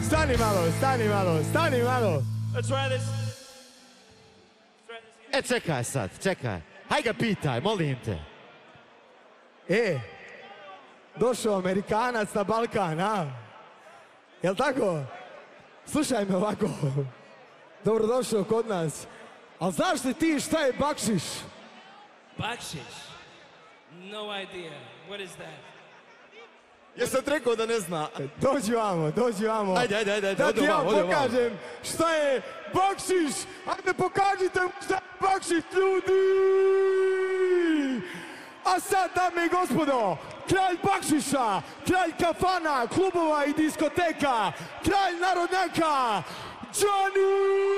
Stani malo. Let's try this. Čekaj sad, čekaj. Haj ga pitaj, molim te. Došao Amerikanac na Balkan, a? Jel' tako? Slušaj me ovako. Dobrodošao kod nas. Ali znaš li ti šta je bakšiš? Bakshish? No idea. What is that? Jesam rekao da ne zna. Dođi vamo. Ajde. Da ti ja pokažem šta je bakšiš. Ajde pokažite mu šta je bakšiš, ljudi. A sad, dame i gospodo, kralj bakšiša, kralj kafana, klubova i diskoteka, kralj narodnjaka, Johnny!